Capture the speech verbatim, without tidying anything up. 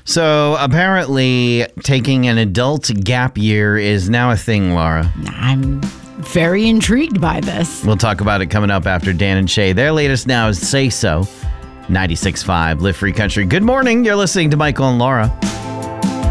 So apparently taking an adult gap year is now a thing, Laura. I'm very intrigued by this. We'll talk about it coming up after Dan and Shay. Their latest now is Say So, ninety-six point five Live Free Country. Good morning. You're listening to Michael and Laura.